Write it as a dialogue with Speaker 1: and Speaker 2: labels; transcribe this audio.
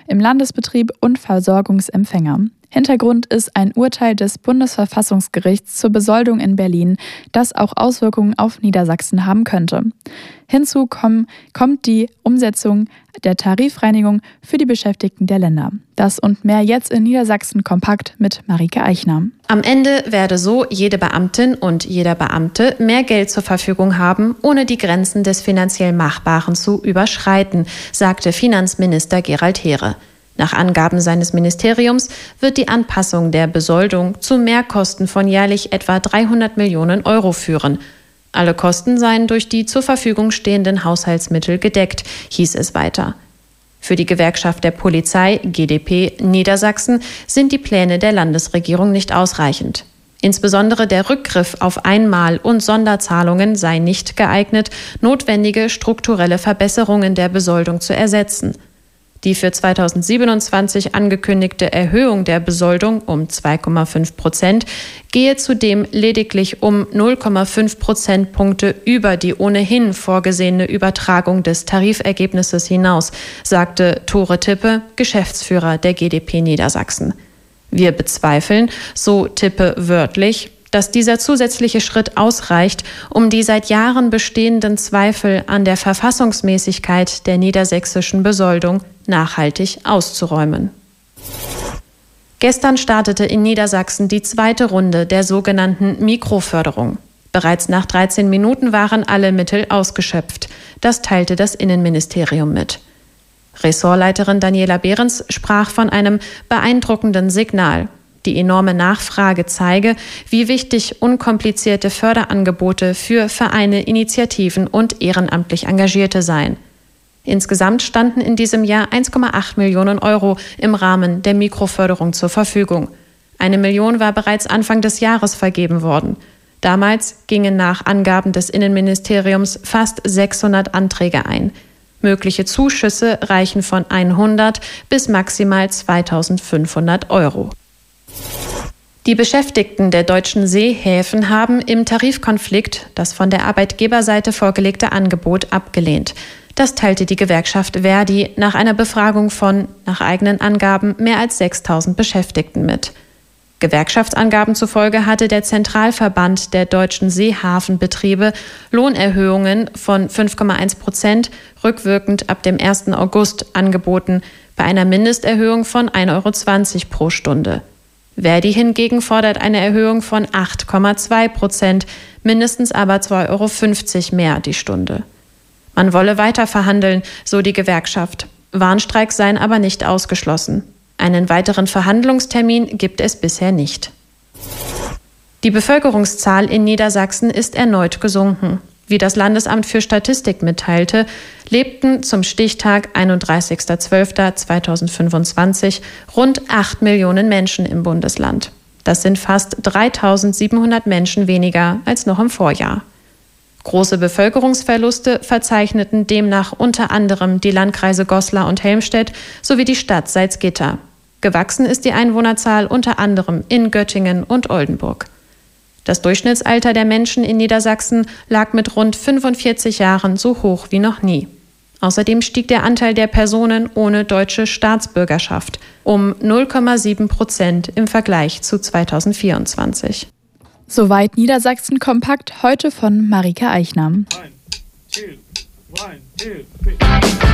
Speaker 1: im Landesbetrieb und Versorgungsempfänger. Hintergrund ist ein Urteil des Bundesverfassungsgerichts zur Besoldung in Berlin, das auch Auswirkungen auf Niedersachsen haben könnte. Hinzu kommt die Umsetzung der Tarifreinigung für die Beschäftigten der Länder. Das und mehr jetzt in Niedersachsen kompakt mit Marike Eichner.
Speaker 2: Am Ende werde so jede Beamtin und jeder Beamte mehr Geld zur Verfügung haben, ohne die Grenzen des finanziell Machbaren zu überschreiten, sagte Finanzminister Gerald Heere. Nach Angaben seines Ministeriums wird die Anpassung der Besoldung zu Mehrkosten von jährlich etwa 300 Millionen Euro führen. Alle Kosten seien durch die zur Verfügung stehenden Haushaltsmittel gedeckt, hieß es weiter. Für die Gewerkschaft der Polizei, GdP Niedersachsen, sind die Pläne der Landesregierung nicht ausreichend. Insbesondere der Rückgriff auf Einmal- und Sonderzahlungen sei nicht geeignet, notwendige strukturelle Verbesserungen der Besoldung zu ersetzen. Die für 2027 angekündigte Erhöhung der Besoldung um 2,5% gehe zudem lediglich um 0,5 Prozentpunkte über die ohnehin vorgesehene Übertragung des Tarifergebnisses hinaus, sagte Tore Tippe, Geschäftsführer der GdP Niedersachsen. Wir bezweifeln, so Tippe wörtlich, dass dieser zusätzliche Schritt ausreicht, um die seit Jahren bestehenden Zweifel an der Verfassungsmäßigkeit der niedersächsischen Besoldung nachhaltig auszuräumen. Gestern startete in Niedersachsen die zweite Runde der sogenannten Mikroförderung. Bereits nach 13 Minuten waren alle Mittel ausgeschöpft. Das teilte das Innenministerium mit. Ressortleiterin Daniela Behrens sprach von einem beeindruckenden Signal. Die enorme Nachfrage zeige, wie wichtig unkomplizierte Förderangebote für Vereine, Initiativen und ehrenamtlich Engagierte seien. Insgesamt standen in diesem Jahr 1,8 Millionen Euro im Rahmen der Mikroförderung zur Verfügung. 1 Million war bereits Anfang des Jahres vergeben worden. Damals gingen nach Angaben des Innenministeriums fast 600 Anträge ein. Mögliche Zuschüsse reichen von 100 bis maximal 2.500 Euro. Die Beschäftigten der deutschen Seehäfen haben im Tarifkonflikt das von der Arbeitgeberseite vorgelegte Angebot abgelehnt. Das teilte die Gewerkschaft ver.di nach einer Befragung von, nach eigenen Angaben, mehr als 6.000 Beschäftigten mit. Gewerkschaftsangaben zufolge hatte der Zentralverband der deutschen Seehafenbetriebe Lohnerhöhungen von 5,1% rückwirkend ab dem 1. August angeboten, bei einer Mindesterhöhung von 1,20 Euro pro Stunde. ver.di hingegen fordert eine Erhöhung von 8,2%, mindestens aber 2,50 Euro mehr die Stunde. Man wolle weiter verhandeln, so die Gewerkschaft. Warnstreiks seien aber nicht ausgeschlossen. Einen weiteren Verhandlungstermin gibt es bisher nicht. Die Bevölkerungszahl in Niedersachsen ist erneut gesunken. Wie das Landesamt für Statistik mitteilte, lebten zum Stichtag 31.12.2025 rund 8 Millionen Menschen im Bundesland. Das sind fast 3.700 Menschen weniger als noch im Vorjahr. Große Bevölkerungsverluste verzeichneten demnach unter anderem die Landkreise Goslar und Helmstedt sowie die Stadt Salzgitter. Gewachsen ist die Einwohnerzahl unter anderem in Göttingen und Oldenburg. Das Durchschnittsalter der Menschen in Niedersachsen lag mit rund 45 Jahren so hoch wie noch nie. Außerdem stieg der Anteil der Personen ohne deutsche Staatsbürgerschaft um 0,7% im Vergleich zu 2024.
Speaker 1: Soweit Niedersachsen kompakt, heute von Marike Eichner.
Speaker 3: 1, 2, 1, 2, 3.